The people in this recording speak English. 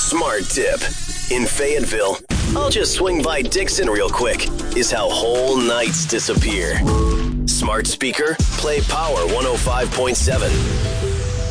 Smart tip. In Fayetteville, I'll just swing by Dixon real quick, is how whole nights disappear. Smart speaker, play Power 105.7.